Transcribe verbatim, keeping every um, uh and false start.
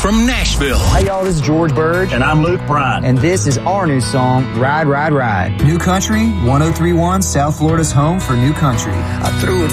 from Nashville. Hey, y'all, this is George Burge. And I'm Luke Bryan. And this is our new song, Ride, Ride, Ride. New Country, one oh three point one, South Florida's home for new country. I threw it